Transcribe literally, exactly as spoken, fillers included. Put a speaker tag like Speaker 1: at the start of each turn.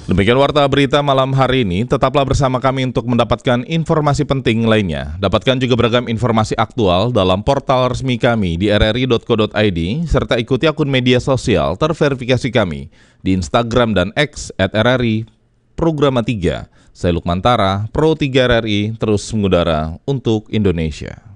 Speaker 1: Demikian warta berita malam hari ini. Tetaplah bersama kami untuk mendapatkan informasi penting lainnya. Dapatkan juga beragam informasi aktual dalam portal resmi kami di r r i dot co dot i d serta ikuti akun media sosial terverifikasi kami di Instagram dan X at r r i Programa tiga. Saya Lukman Tara, Pro tiga R R I, terus mengudara untuk Indonesia.